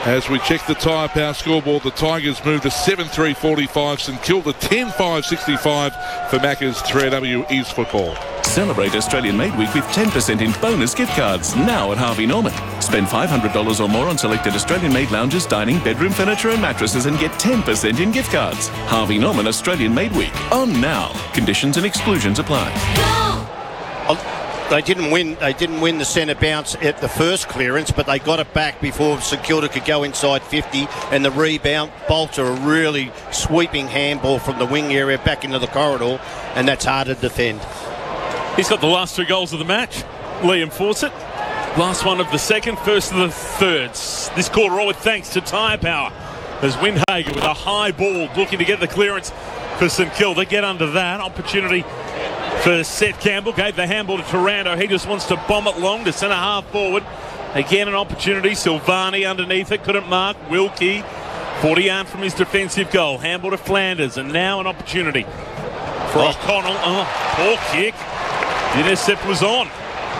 As we check the Tyre Power scoreboard, the Tigers move to 7-3-45, St Kilda 10-5-65 for Macca's 3AW East Football. Celebrate Australian Made Week with 10% in bonus gift cards now at Harvey Norman. Spend $500 or more on selected Australian Made lounges, dining, bedroom furniture and mattresses and get 10% in gift cards. Harvey Norman Australian Made Week. On now. Conditions and exclusions apply. They didn't win the centre bounce at the first clearance, but they got it back before St Kilda could go inside 50, and the rebound, Bolter, a really sweeping handball from the wing area back into the corridor, and that's hard to defend. He's got the last 2 goals of the match, Liam Fawcett. Last one of the second, first of the third. This quarter all with thanks to Tyre Power. There's Windhager with a high ball looking to get the clearance for St Kilda. Get under that. Opportunity for Seth Campbell. Gave the handball to Taranto. He just wants to bomb it long to centre half forward. Again an opportunity. Silvani underneath it. Couldn't mark. Wilkie 40 yard from his defensive goal. Handball to Flanders. And now an opportunity for O'Connell. Oh, poor kick. The intercept was on.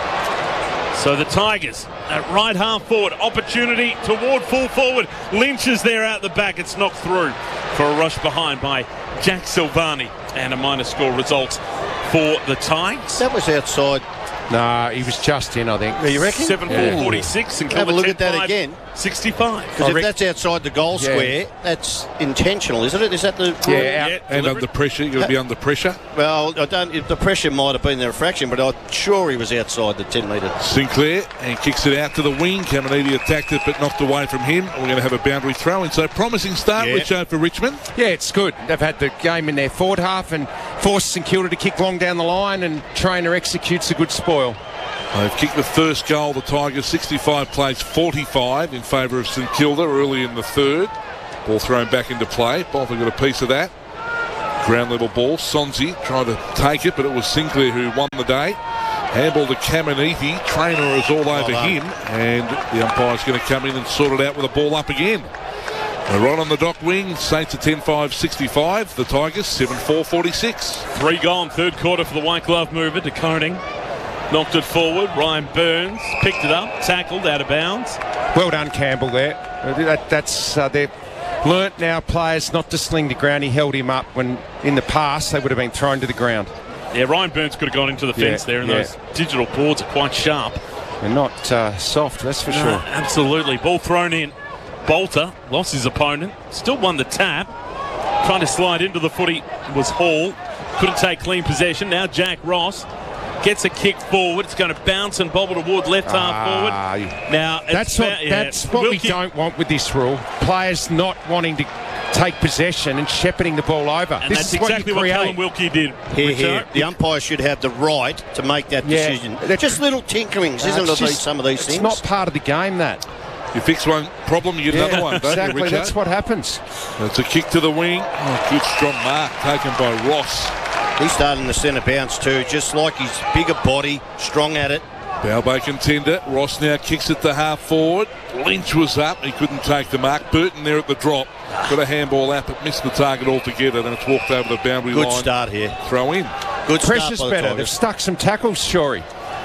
So the Tigers at right half forward. Opportunity toward full forward. Lynch is there out the back. It's knocked through for a rush behind by Jack Silvani. And a minor score results for the Tigers. That was outside. No, he was just in, I think. You reckon? 7-4-46 and Have a look at that 10-5, again. 65. Because if that's outside the goal square, that's intentional, isn't it? Is that the rule? And under pressure, you'll be under pressure. Well, I don't. If the pressure might have been there a fraction, but I'm sure he was outside the 10 metre. Sinclair and kicks it out to the wing. Caminiti attacked it but knocked away from him. We're going to have a boundary throw in. So promising start, Richo, for Richmond. Yeah, it's good. They've had the game in their forward half and forced St Kilda to kick long down the line, and Trainer executes a good spoil. They've kicked the first goal, the Tigers, 65 plays 45 in favour of St Kilda early in the third. Ball thrown back into play. Bolter got a piece of that. Ground level ball. Sonzi tried to take it, but it was Sinclair who won the day. Handball to Caminiti. Trainer is all over him, and the umpire's going to come in and sort it out with a ball up again. They're right on the dock wing. Saints at 10-5-65. The Tigers 7-4-46. 3 gone, third quarter for the White Glove mover to Koning. Knocked it forward. Ryan Burns picked it up, tackled out of bounds. Well done, Campbell, there. They've learnt now players not to sling the ground. He held him up when in the past they would have been thrown to the ground. Yeah, Ryan Burns could have gone into the fence there, and those digital boards are quite sharp. They're not soft, that's for sure. Absolutely. Ball thrown in. Bolter lost his opponent. Still won the tap. Trying to slide into the footy was Hall. Couldn't take clean possession. Now Jack Ross gets a kick forward. It's going to bounce and bobble toward left half forward. Now that's what we don't want with this rule. Players not wanting to take possession and shepherding the ball over. And that's exactly what Callum Wilkie did. Here. The umpire should have the right to make that decision. They're just little tinkerings, isn't it? Some of these things. It's not part of the game, that. You fix one problem, you get another one, don't exactly, you, Richard? That's what happens. It's a kick to the wing. Oh, good strong mark taken by Ross. He's starting the centre bounce too, just like his bigger body, strong at it. Bowbay contender. Ross now kicks it to half forward. Lynch was up. He couldn't take the mark. Burton there at the drop. Got a handball out but missed the target altogether. Then it's walked over the boundary line. Good start here. Throw in. Good Pressure's start. better. They've stuck some tackles, Shorey.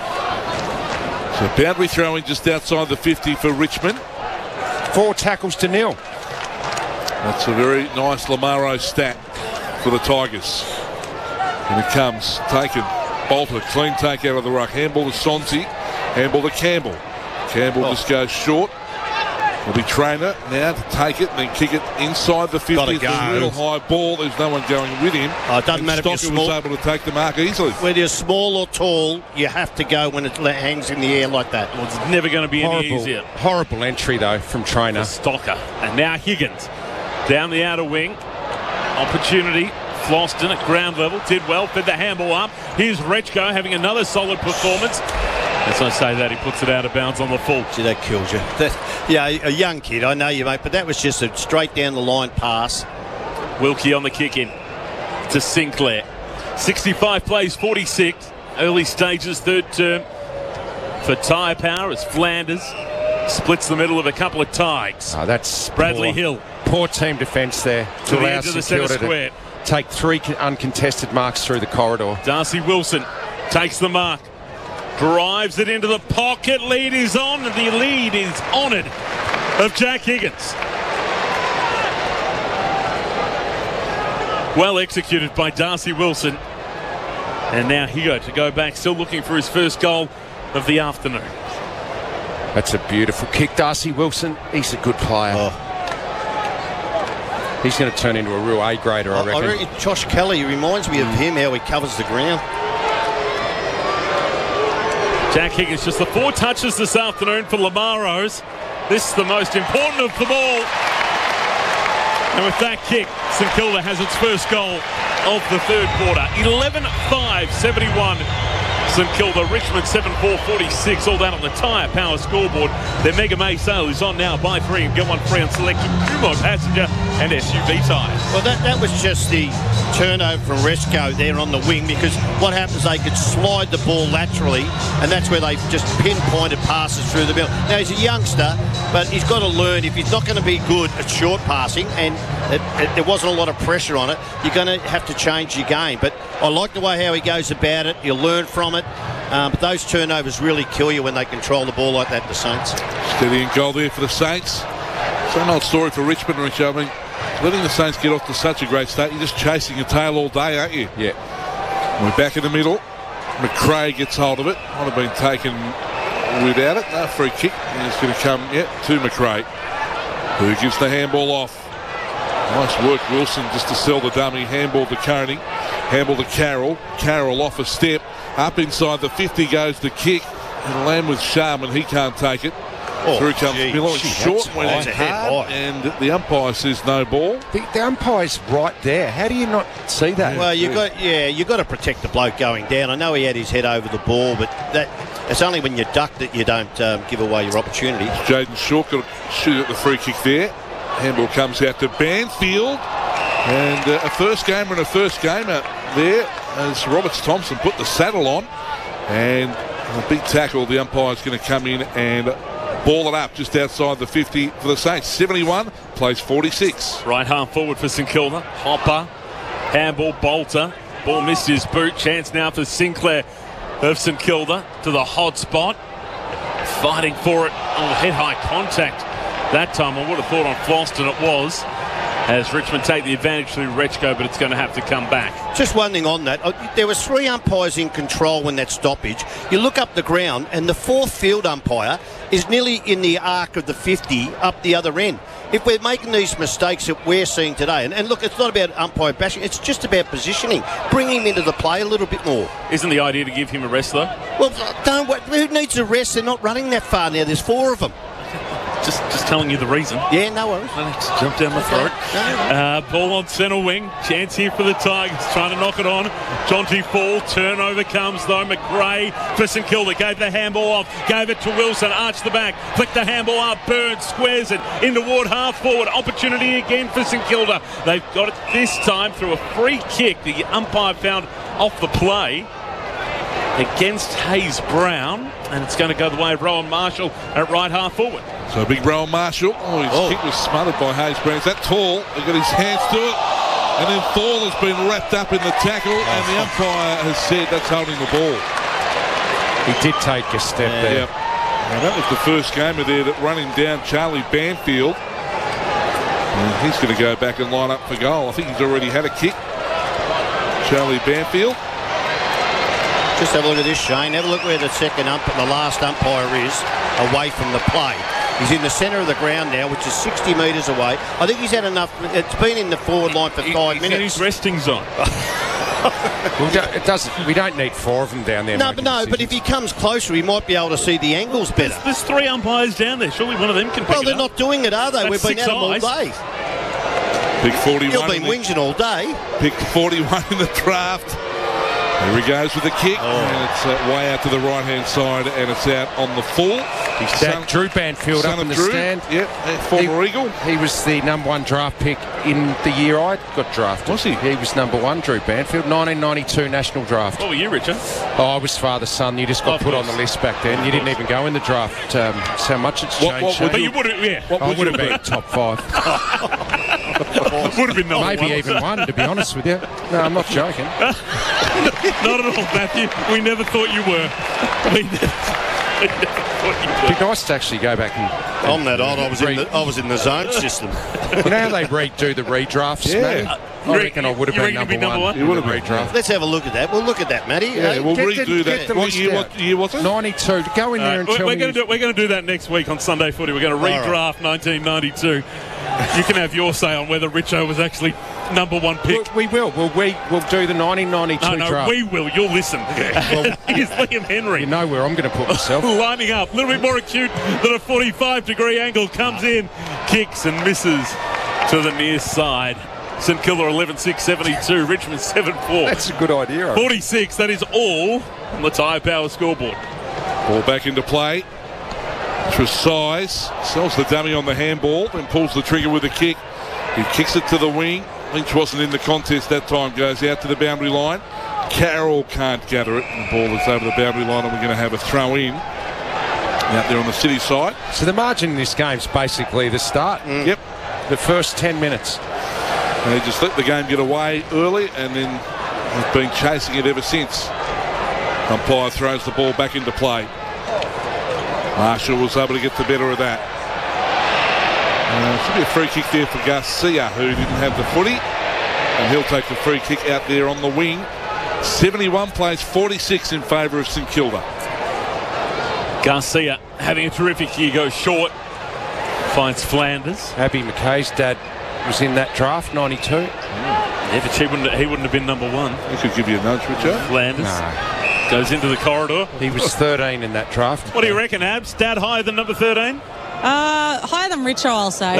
So boundary throw in just outside the 50 for Richmond. 4 tackles to 0. That's a very nice Lamaro stat for the Tigers. And it comes, taken. Bolter, clean take out of the ruck. Handball to Sonzi. Handball to Campbell. Campbell just goes short. Will be Trainer now to take it and then kick it inside the 50. It's a real high ball. There's no one going with him. It doesn't matter if you're small. was able to take the mark easily. Whether you're small or tall, you have to go when it hangs in the air like that. Well, it's never going to be any easier. Horrible entry, though, from Trainer. Stocker. And now Higgins down the outer wing. Opportunity. Floston at ground level. Did well. Fed the handball up. Here's Rechko having another solid performance. As I say that, he puts it out of bounds on the full. Gee, that kills you. A young kid, I know you, mate, but that was just a straight down the line pass. Wilkie on the kick in to Sinclair. 65 plays 46. Early stages, third term for Tyre Power as Flanders splits the middle of a couple of Tigers. That's Bradley Hill. Poor team defence there to the edge of the centre square. Take 3 uncontested marks through the corridor. Darcy Wilson takes the mark. Drives it into the pocket. Lead is on. The lead is honoured of Jack Higgins. Well executed by Darcy Wilson. And now Higo to go back, still looking for his first goal of the afternoon. That's a beautiful kick. Darcy Wilson, he's a good player. Oh. He's going to turn into a real A-grader, I reckon. Josh Kelly reminds me of him, how he covers the ground. Jack Higgins, just the 4 touches this afternoon for Lamaros. This is the most important of them all. And with that kick, St Kilda has its first goal of the third quarter. 11-5, 71. St Kilda, Richmond 7-4-46, all that on the Tyre Power scoreboard. Their Mega May sale is on now. Buy 3 and get 1 free on selected Kumho passenger and SUV tyres. Well, that was just the turnover from Resco there on the wing, because what happens, they could slide the ball laterally, and that's where they just pinpointed passes through the middle. Now, he's a youngster, but he's got to learn. If he's not going to be good at short passing, and there wasn't a lot of pressure on it, you're going to have to change your game. But I like the way how he goes about it. You'll learn from it. But those turnovers really kill you when they control the ball like that, the Saints. Steady and goal there for the Saints. Same old story for Richmond, Rich. I mean, letting the Saints get off to such a great start, you're just chasing your tail all day, aren't you? Yeah. We're back in the middle. McRae gets hold of it. Might have been taken without it. No, free kick. And it's going to come to McRae, who gives the handball off. Nice work, Wilson, just to sell the dummy. Handball to Coney. Handball to Carroll. Carroll off a step. Up inside the 50 goes the kick. And land with Sharman. He can't take it. Through comes Miller. Short went that's hard, and the umpire says no ball. The umpire's right there. How do you not see that? Well, you got to protect the bloke going down. I know he had his head over the ball, but it's only when you duck that you don't give away your opportunity. Jaden Short got to shoot at the free kick there. Handball comes out to Banfield, and a first gamer and a first gamer there as Roberts Thompson put the saddle on, and a big tackle. The umpire's going to come in and ball it up just outside the 50 for the Saints. 71 plays 46. Right half forward for St Kilda. Hopper, handball, Bolter. Ball missed his boot. Chance now for Sinclair of St Kilda to the hot spot. Fighting for it. Oh, head-high contact. That time I would have thought on Floston it was, as Richmond take the advantage through Rechko, but it's going to have to come back. Just one thing on that. There was 3 umpires in control when that stoppage. You look up the ground, and the 4th field umpire is nearly in the arc of the 50 up the other end. If we're making these mistakes that we're seeing today, and look, it's not about umpire bashing, it's just about positioning. Bring him into the play a little bit more. Isn't the idea to give him a rest, though? Well, who needs a rest? They're not running that far now. There's 4 of them. Just telling you the reason. Yeah, no worries. Jump down the throat. Ball on centre wing. Chance here for the Tigers. Trying to knock it on. Jonty Fall. Turnover comes though. McRae for St Kilda. Gave the handball off. Gave it to Wilson. Arched the back. Flicked the handball up. Burns squares it in toward half forward. Opportunity again for St Kilda. They've got it this time through a free kick. The umpire found off the play against Hayes Brown, and it's going to go the way of Rowan Marshall at right half forward. So big Rowan Marshall. His kick was smothered by Hayes Brown. Is that tall? He got his hands to it, and then Thorne has been wrapped up in the tackle, and the umpire has said that's holding the ball. He did take a step there. Yep. Now that was the first gamer there that running down Charlie Banfield. And he's going to go back and line up for goal. I think he's already had a kick. Charlie Banfield. Just have a look at this, Shane. Have a look where the last umpire is away from the play. He's in the centre of the ground now, which is 60 metres away. I think he's had enough. It's been in the forward line for 5 minutes. He's in his resting zone. We don't need 4 of them down there. But if he comes closer, he might be able to see the angles better. There's 3 umpires down there. Surely one of them can pick it up. Well, they're not doing it, are they? That's We've been at them all eyes. day. Pick 41. You've been whinging all day. Pick 41 in the draft. Here he goes with the kick, and it's way out to the right-hand side, and it's out on the full. That Drew Banfield up in the stand. Yep, former Eagle. He was the number 1 draft pick in the year I got drafted. Was he? He was number 1, Drew Banfield, 1992 national draft. What were you, Richard? I was father-son. You just got put on the list back then. You didn't even go in the draft. That's how much it's changed. But you would have, yeah. I would have been top 5. Would have been number Maybe 1. even 1, to be honest with you. No, I'm not joking. Not at all, Matthew. We never thought you were. We never It'd be nice to actually go back and. I'm that old. I was in the zone system. You know how they redo the redrafts, Matty? I reckon I would have been number one. You would have been. redraft. Let's have a look at that. We'll look at that, Matty. Yeah, we'll redo get the that. What list year, out. what year was it? 92. Go in there and tell we're me. going to do that next week on Sunday Footy. We're going to redraft 1992. You can have your say on whether Richo was actually number one pick. We will. We'll do the 1992 No, draft. we will. You'll listen. Here's Liam Henry. You know where I'm going to put myself. Lining up, a little bit more acute than a 45-degree angle. Comes in, kicks and misses to the near side. St Kilda 11-6-72, Richmond 7-4. That's a good idea. I think. 46, that is all on the Tyre Power scoreboard. Ball back into play. Tresize sells the dummy on the handball and pulls the trigger with a kick. He kicks it to the wing. Lynch wasn't in the contest that time. Goes out to the boundary line. Carroll can't gather it. The ball is over the boundary line and we're going to have a throw in out there on the City side. So the margin in this game is basically the start. Yep. The first 10 minutes. They just let the game get away early and then have been chasing it ever since. Umpire throws the ball back into play. Marshall was able to get the better of that. Should be a free kick there for Garcia, who didn't have the footy. And he'll take the free kick out there on the wing. 71 plays 46 in favour of St Kilda. Garcia having a terrific year, goes short. Finds Flanders. Abby McKay's dad was in that draft, 92. Yeah, but he wouldn't have been number one. He could give you a nudge, Richard. Flanders goes into the corridor. He was 13 in that draft. What do you reckon, Abs? Dad higher than number 13? Higher than Richo, I'll say.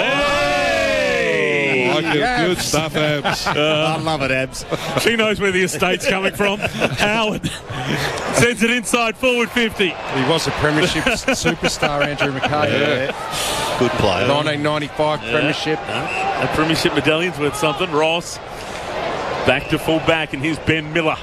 Hey! Like it. Good stuff, Abs. I love it, Abs. She knows where the estate's coming from. Howard sends it inside forward 50. He was a premiership superstar, Andrew McKay. Yeah. Good player. 1995 premiership. A premiership medallion's worth something. Ross back to full back, and here's Ben Miller.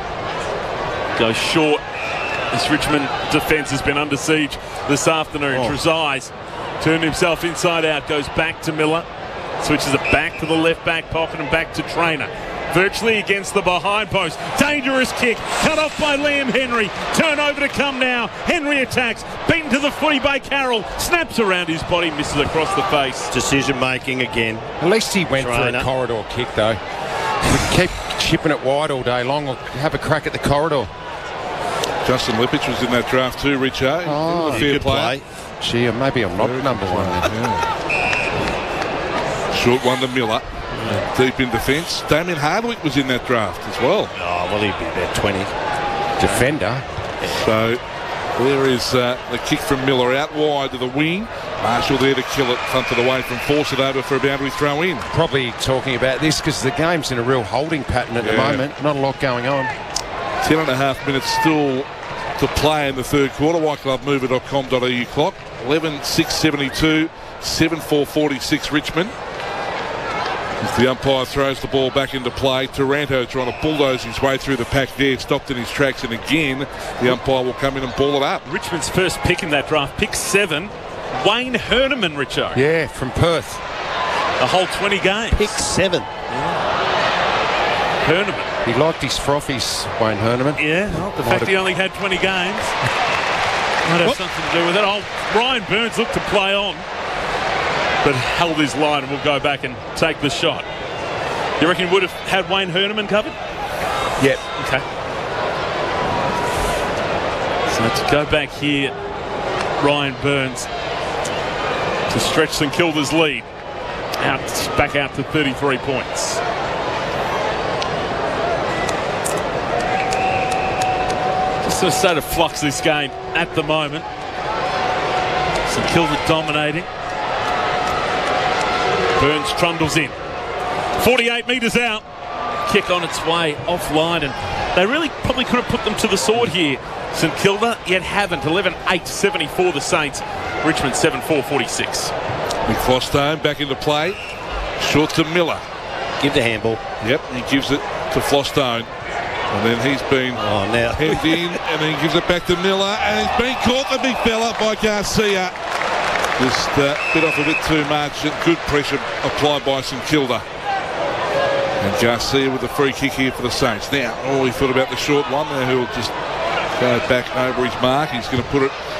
Goes short. This Richmond defence has been under siege this afternoon. Tresize turned himself inside out, goes back to Miller, switches it back to the left back pocket and back to Trainer. Virtually against the behind post. Dangerous kick, cut off by Liam Henry. Turnover to come now. Henry attacks, beaten to the footy by Carroll. Snaps around his body, misses across the face. Decision making again. At least he went Trainer. for a corridor kick, though. We keep chipping it wide all day long. We'll have a crack at the corridor. Justin Lippich was in that draft too, Richard. Oh, a fair Good player. play. Gee, maybe I'm not number one. Short one to Miller. Deep in defence. Damien Hardwick was in that draft as well. Oh, well, he'd be about 20. Defender. So there is the kick from Miller out wide to the wing. Marshall there to kill it, punted away from force it over for a boundary throw in. Probably talking about this because the game's in a real holding pattern at the moment. Not a lot going on. 10.5 minutes still to play in the third quarter. whiteclubmover.com.au clock. 11-6-72, 7-4-46 Richmond. As the umpire throws the ball back into play, Taranto trying to bulldoze his way through the pack there, stopped in his tracks, and again the umpire will come in and ball it up. Richmond's first pick in that draft, pick 7, Wayne Herneman, Richo. Yeah, from Perth. A whole 20 games. Pick 7. Herneman. He liked his frothies, Wayne Herneman. Yeah, well, the fact he only had 20 games might have something to do with it. Ryan Burns looked to play on, but held his line and will go back and take the shot. You reckon he would have had Wayne Herneman covered? Yep. Okay. So to go back here, Ryan Burns to stretch St Kilda's lead. Back out to 33 points. Just in a state of flux this game at the moment. St Kilda dominating. Burns trundles in. 48 metres out. Kick on its way offline, and they really probably could have put them to the sword here. St Kilda yet haven't. 11-8-74 the Saints. Richmond 7-4-46. McFlostone back into play. Short to Miller. Give the handball. Yep, he gives it to Flostone. And then he's been hemmed in, and then he gives it back to Miller, and he's been caught, the big fella, by Garcia. Just bit off a bit too much, and good pressure applied by St Kilda. And Garcia with the free kick here for the Saints. Now, he thought about the short one there, who'll just go back over his mark. He's going to put it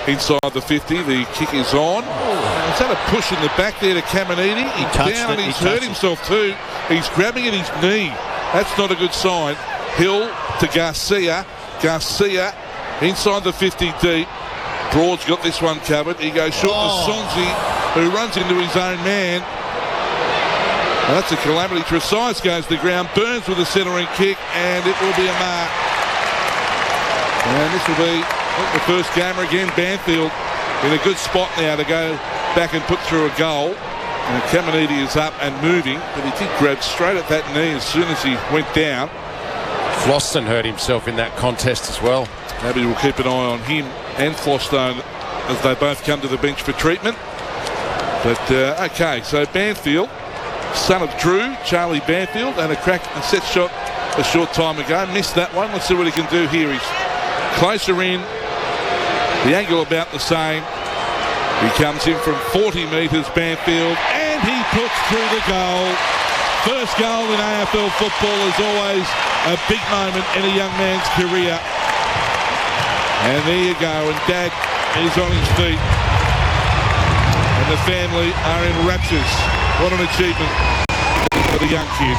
inside the 50. The kick is on. He's had a push in the back there to Caminiti. He's down and he's hurt himself too. He's grabbing at his knee. That's not a good sign. Hill to Garcia. Garcia inside the 50 deep. Broad's got this one covered. He goes short to Sonzi, who runs into his own man. Well, that's a calamity. Tresize goes to the ground. Burns with a centering kick, and it will be a mark. And this will be the first gamer again. Banfield in a good spot now to go back and put through a goal. And Caminiti is up and moving, but he did grab straight at that knee as soon as he went down. Floston hurt himself in that contest as well. Maybe we'll keep an eye on him and Flostone as they both come to the bench for treatment. But okay, so Banfield, son of Drew, Charlie Banfield, and a set shot a short time ago. Missed that one. Let's see what he can do here. He's closer in. The angle about the same. He comes in from 40 metres, Banfield, and he puts through the goal. First goal in AFL football is always a big moment in a young man's career. And there you go, and Dad is on his feet. And the family are in raptures. What an achievement for the young kid.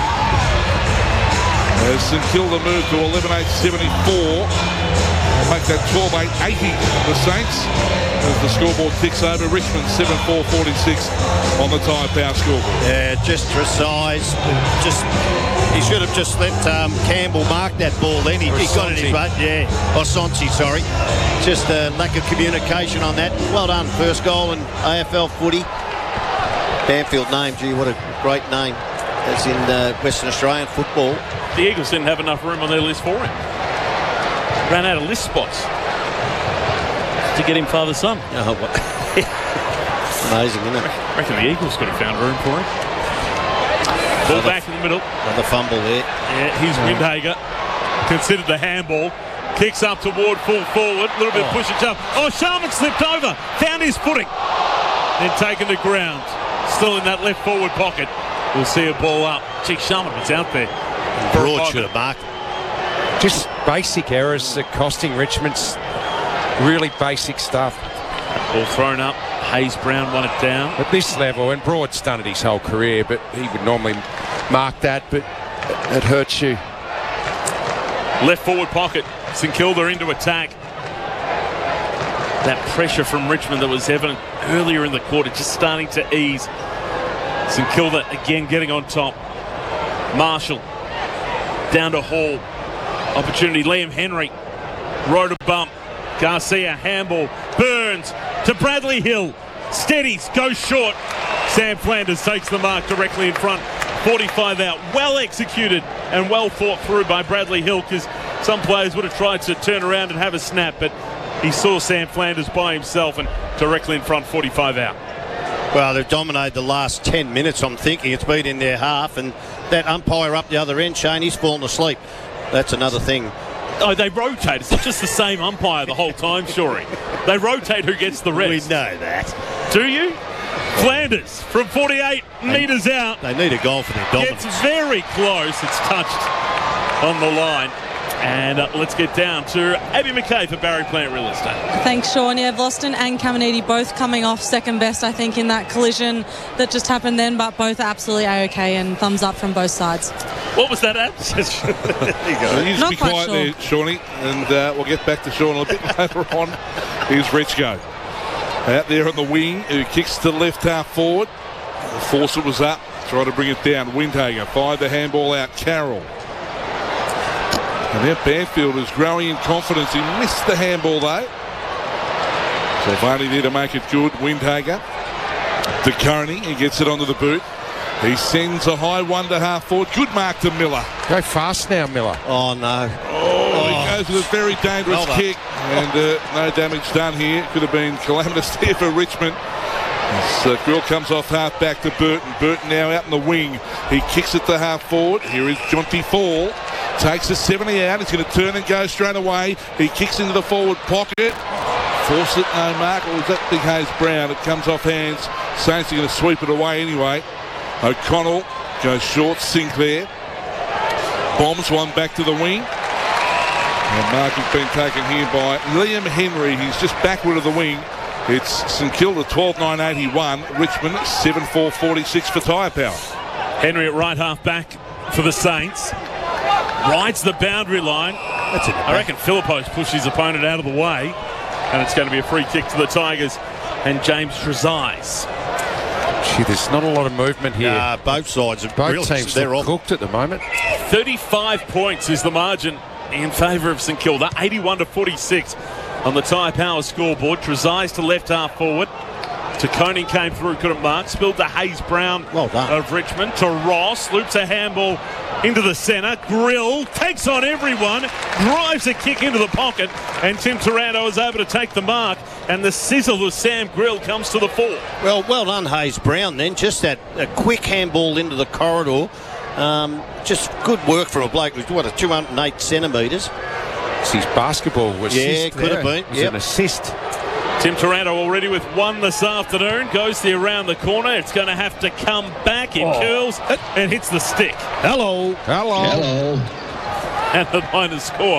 As St Kilda move to 11-8-74. Make that 12-8-80 the Saints as the scoreboard ticks over. Richmond 7-4-46 on the Tyre Power scoreboard. Yeah, just precise. He should have just let Campbell mark that ball then. He got it in his butt. Yeah, Osonsi, sorry. Just a lack of communication on that. Well done. First goal in AFL footy. Banfield name, gee, what a great name. That's in Western Australian football. The Eagles didn't have enough room on their list for him. Ran out of list spots to get him father-son. Oh, amazing, isn't it? I reckon the Eagles could have found room for him. Ball back in the middle. Another fumble there. Yeah, here's Windhager. Considered the handball. Kicks up toward full forward. A little bit push and jump. Oh, Sharman slipped over. Found his footing. Then taken to ground. Still in that left forward pocket. We'll see a ball up. Gee, Sharman was out there. Broad should have marked. Just basic errors that costing Richmond's really basic stuff. Ball thrown up. Hayes Brown won it down. At this level, and Broad's done it his whole career, but he would normally mark that, but it hurts you. Left forward pocket. St Kilda into attack. That pressure from Richmond that was evident earlier in the quarter just starting to ease. St Kilda again getting on top. Marshall down to Hall. Opportunity, Liam Henry. Rode a bump. Garcia, handball. Burns to Bradley Hill. Steadies, goes short. Sam Flanders takes the mark directly in front. 45 out. Well executed and well thought through by Bradley Hill, because some players would have tried to turn around and have a snap, but he saw Sam Flanders by himself and directly in front, 45 out. Well, they've dominated the last 10 minutes, I'm thinking. It's been in their half, and that umpire up the other end, Shane, he's fallen asleep. That's another thing. Oh, they rotate. It's not just the same umpire the whole time, Shorey. They rotate who gets the rest. We know that. Do you? Flanders from 48 metres out. They need a goal for their dominance. Gets very close. It's touched on the line. And let's get down to Abby McKay for Barry Plant Real Estate. Thanks, Sean. Yeah, Vlosten and Caminiti both coming off second best, I think, in that collision that just happened then, but both absolutely A-OK, and thumbs up from both sides. What was that, Ab? There you go. You just be quiet there, Shawnee, and we'll get back to Sean a little bit later on. Here's Richko out there on the wing, who kicks to the left half forward. Fawcett was up, trying to bring it down. Windhager fired the handball out. Carroll. And now Banfield is growing in confidence. He missed the handball though. So Varney there to make it good. Windhager to Carney. He gets it onto the boot. He sends a high one to half forward. Good mark to Miller. Go fast now, Miller. Oh, no. Oh, he goes with a very dangerous kick. And no damage done here. Could have been calamitous there for Richmond. As Grill comes off half back to Burton. Burton now out in the wing. He kicks it to half forward. Here is Jonty Fall. Takes the 70 out. He's going to turn and go straight away. He kicks into the forward pocket. Fawcett, no mark. Or was that Big Hayes Brown? It comes off hands. Saints are going to sweep it away anyway. O'Connell goes short. Sinclair bombs one back to the wing. And mark has been taken here by Liam Henry. He's just backward of the wing. It's St Kilda 12-9-81, Richmond 7-4-46 for Tyre Power. Henry at right half back for the Saints. Rides the boundary line. I reckon Philippos pushed his opponent out of the way. And it's going to be a free kick to the Tigers and James Trezise. Gee, there's not a lot of movement here. Both sides are Both really, teams they're are all cooked at the moment. 35 points is the margin in favour of St Kilda. 81-46 on the Tyre Power scoreboard. Trezise to left half forward. To Koning came through, couldn't mark. Spilled to Hayes Brown Well done. of Richmond. To Ross. Loops a handball into the centre. Grill takes on everyone. Drives a kick into the pocket. And Tim Taranto is able to take the mark. And the sizzle of Sam Grill comes to the fore. Well done, Hayes Brown then. Just that a quick handball into the corridor. Just good work from a bloke who's, 208 centimetres. His basketball was Yeah, could have been. It was an assist. Tim Taranto already with one this afternoon. Goes there around the corner. It's going to have to come back. It curls and hits the stick. Hello. And the minor score.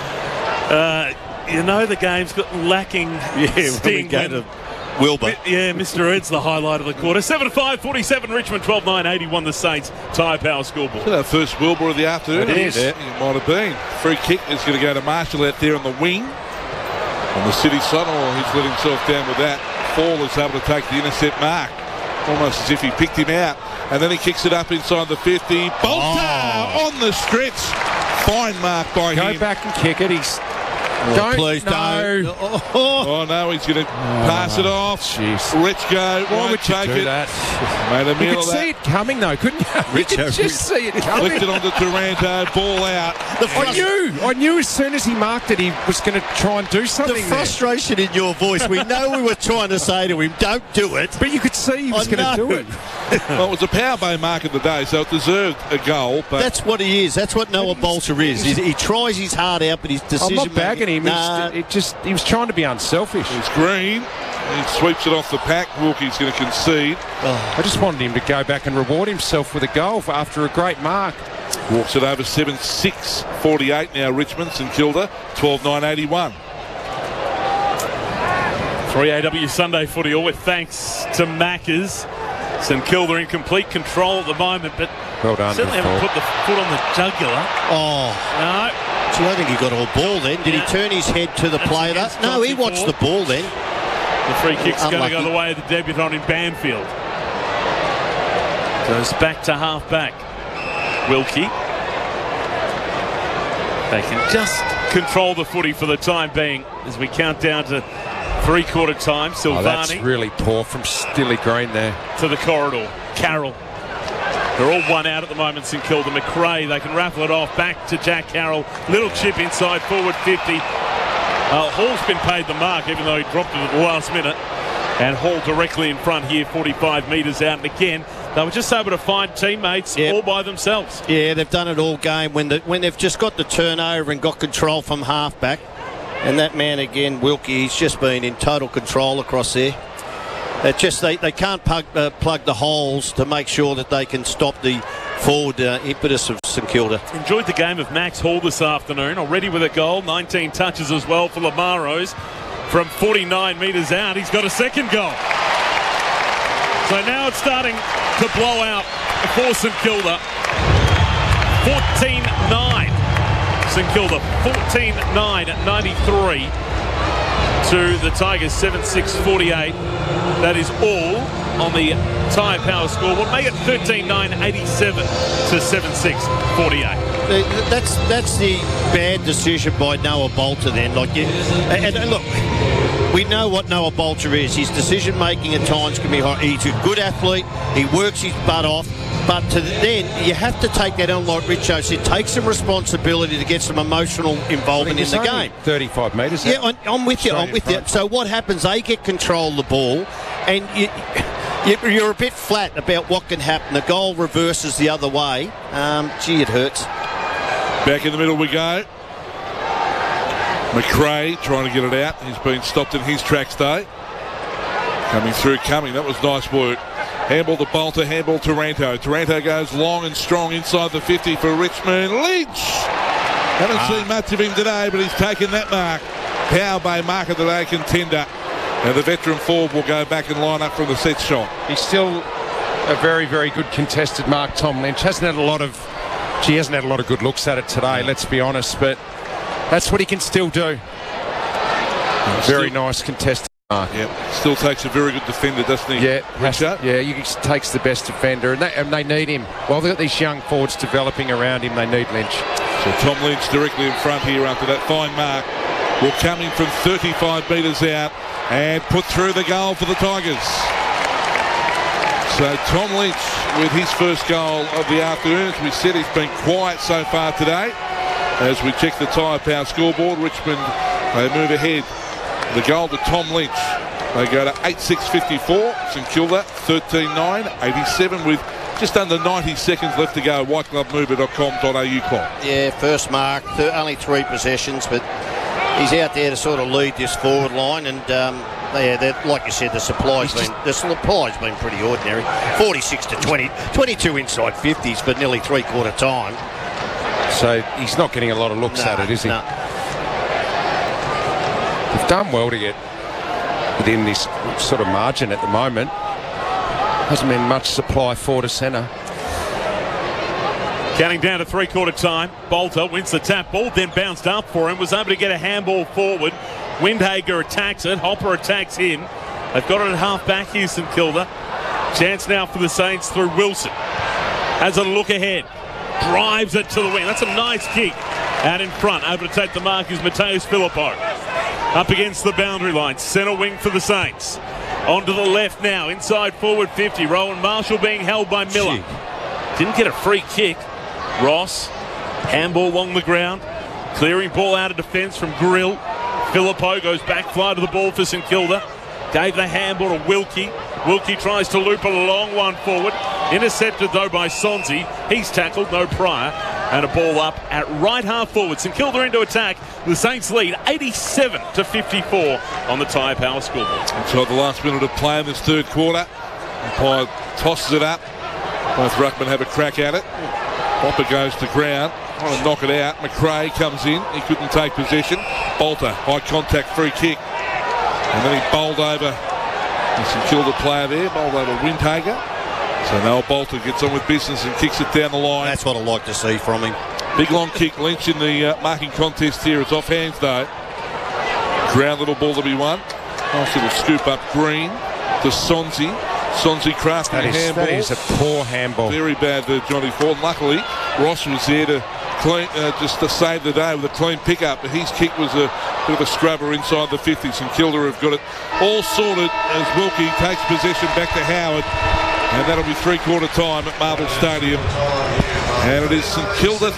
The game's got lacking sting. To Wilbur. Mr. Ed's the highlight of the quarter. 7-5-47 Richmond 12-9-81 the Saints Tyre Power scoreboard. That first Wilbur of the afternoon. It is. It might have been. Free kick is going to go to Marshall out there on the wing. On the City side, he's let himself down with that. Fall is able to take the intercept mark. Almost as if he picked him out. And then he kicks it up inside the 50. Bolter on the stretch. Fine mark by him. Go back and kick it. He's... Please don't. Oh no, he's going to pass it off. Jeez. Let's go. Why would you take do it. that? Made a You meal could of that. see it coming though, couldn't you? You could just see it coming. Flicked it onto Taranto. Ball out. I knew as soon as he marked it, he was going to try and do The something there. frustration in your voice. We know we were trying to say to him, don't do it. But you could see he was I going to know. do it. Well, it was a power bay mark of the day, so it deserved a goal. But That's what he is. That's what Noah Bolter is. He tries his heart out, but his decision. I'm not bagging him. Nah. He was trying to be unselfish. it's green. He sweeps it off the pack. Wilkie's going to concede. I just wanted him to go back and reward himself with a goal after a great mark. Walks it over 7-6-48 now. Richmond, St Kilda 12-9-81. 3AW Sunday footy, all with thanks to Maccas. St Kilda in complete control at the moment, but Well done. certainly haven't put the foot on the jugular. Oh, No. gee, I think he got all ball then. Did he turn his head to the player? against No, he Johnson watched Ford. the ball then. The free kick's going to go Unlucky. the way of the debutant in Banfield. Goes back to half back. Wilkie. They can just control the footy for the time being as we count down to three-quarter time. Oh, that's Silvani really poor from Stilly Green there. to the corridor. Carroll. They're all one out at the moment, St Kilda. McRae, they can raffle it off back to Jack Carroll. Little chip inside, forward 50. Hall's been paid the mark, even though he dropped it at the last minute. And Hall directly in front here, 45 metres out. And again, they were just able to find teammates all by themselves. Yeah, they've done it all game when they've just got the turnover and got control from halfback. And that man again, Wilkie, he's just been in total control across there. They can't plug the holes to make sure that they can stop the forward impetus of St Kilda. Enjoyed the game of Max Hall this afternoon, already with a goal. 19 touches as well for Lamaros. From 49 metres out, he's got a second goal. So now it's starting to blow out for St Kilda. 14-9. St Kilda 14-9 at 93 to the Tigers 7-6-48. That is all on the Tyre Power scoreboard. Make it 13-9, 87 to 7-6-48. That's the bad decision by Noah Bolter then. And look, we know what Noah Bolter is. His decision making at times can be hard. He's a good athlete. He works his butt off. But then you have to take that on, like Richo said, take some responsibility to get some emotional involvement in the game. 35 metres. Yeah, I'm with you. I'm with you. So what happens? They get control of the ball, and you're a bit flat about what can happen. The goal reverses the other way. Gee, it hurts. Back in the middle we go. McRae trying to get it out. He's been stopped in his tracks though. Coming through. That was nice work. Handball to Bolter, handball to Taranto. Taranto goes long and strong inside the 50 for Richmond. Lynch Haven't seen much of him today, but he's taken that mark. Power Bay Mark of the Day contender. And the veteran forward will go back and line up from the set shot. He's still a very, very good contested mark, Tom Lynch. Hasn't had a lot of good looks at it today, let's be honest, but that's what he can still do. Very nice contested mark. Yep. Still takes a very good defender, doesn't he? Yeah, Richard? he takes the best defender, and they need him. While they've got these young forwards developing around him, they need Lynch. So Tom Lynch directly in front here after that fine mark. Will come in from 35 metres out and put through the goal for the Tigers. So Tom Lynch with his first goal of the afternoon. As we said, he's been quiet so far today. As we check the Tyre Power scoreboard, Richmond, they move ahead. The goal to Tom Lynch. They go to 8-6-54. St Kilda 13-9-87 with just under 90 seconds left to go. whiteglovemover.com.au Clock. Yeah, first mark, only 3 possessions, but he's out there to sort of lead this forward line, and like you said, the supply's been pretty ordinary. 46-20, 22 inside 50s for nearly 3/4 time. So he's not getting a lot of looks at it, is he? No. They've done well to get within this sort of margin at the moment. Hasn't been much supply forward to centre. Counting down to 3/4 time. Bolter wins the tap ball, then bounced up for him, was able to get a handball forward. Windhager attacks it, Hopper attacks in. They've got it at half back here, St Kilda. Chance now for the Saints through Wilson. Has a look ahead. Drives it to the wing. That's a nice kick. Out in front, able to take the mark is Mateus Filippo. Up against the boundary line. Centre wing for the Saints. On to the left now, inside forward 50. Rowan Marshall being held by Miller. Didn't get a free kick. Ross, handball along the ground, clearing ball out of defence from Grill. Filippo goes back fly to the ball for St Kilda. Gave the handball to Wilkie. Wilkie tries to loop a long one forward. Intercepted though by Sonzi. He's tackled, no prior. And a ball up at right half forward. St Kilda into attack. The Saints lead 87-54 on the Tyre Power scoreboard. So the last minute of play in this third quarter. Umpire tosses it up. Both ruckmen have a crack at it. Hopper goes to ground, trying to knock it out. McRae comes in, he couldn't take possession. Bolter, high contact free kick. And then he bowled over the St Kilda player there, bowled over Windhager. So Noah Bolter gets on with business and kicks it down the line. That's what I like to see from him. Big long kick, Lynch in the marking contest here. It's off hands though. Ground little ball to be won. Nice little scoop up Green to Sonzi. Sonzi crafting a handball. That is a poor handball. Very bad for Johnny Ford. Luckily, Ross was there to clean, just to save the day with a clean pickup. But his kick was a bit of a scrubber inside the 50s. St Kilda have got it all sorted as Wilkie takes possession back to Howard. And that'll be 3/4 time at Marble Stadium. And it is St Kilda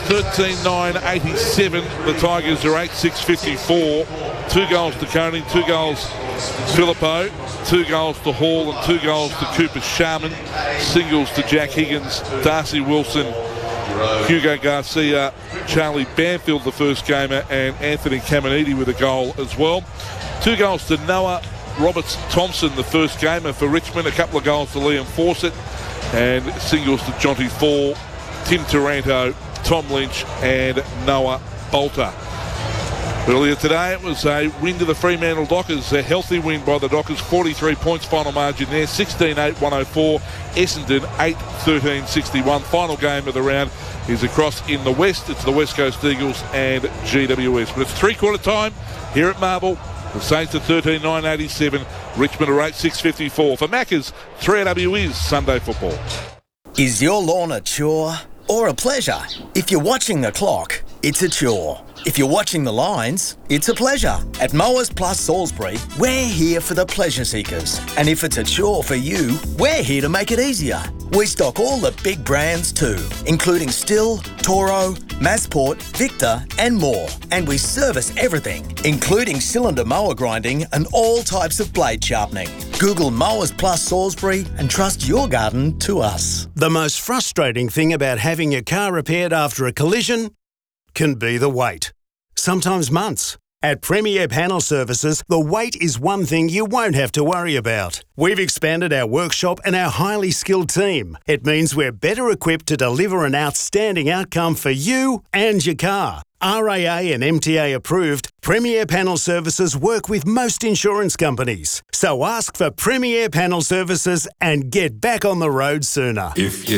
13-9-87. The Tigers are 8-6-54. 2 goals to Koning, 2 goals Filippo, 2 goals to Hall and 2 goals to Cooper Sharman. Singles to Jack Higgins, Darcy Wilson, Hugo Garcia, Charlie Banfield the first gamer, and Anthony Caminiti with a goal as well. 2 goals to Noah Roberts-Thompson the first gamer for Richmond. A couple of goals to Liam Fawcett and singles to Jonty Fall, Tim Taranto, Tom Lynch and Noah Bolter. Earlier today it was a win to the Fremantle Dockers, a healthy win by the Dockers, 43 points final margin there, 16-8-104, Essendon 8-13-61. Final game of the round is across in the West. It's the West Coast Eagles and GWS. But it's 3/4 time here at Marble. The Saints are 13-9-87, Richmond are 8-6-54. For Macca's, 3AW is Sunday football. Is your lawn a chore or a pleasure? If you're watching the clock, it's a chore. If you're watching the lines, it's a pleasure. At Mowers Plus Salisbury, we're here for the pleasure seekers. And if it's a chore for you, we're here to make it easier. We stock all the big brands too, including Stihl, Toro, Massport, Victor and more. And we service everything, including cylinder mower grinding and all types of blade sharpening. Google Mowers Plus Salisbury and trust your garden to us. The most frustrating thing about having your car repaired after a collision can be the wait. Sometimes months. At Premier Panel Services, the wait is one thing you won't have to worry about. We've expanded our workshop and our highly skilled team. It means we're better equipped to deliver an outstanding outcome for you and your car. RAA and MTA approved, Premier Panel Services work with most insurance companies. So ask for Premier Panel Services and get back on the road sooner. If you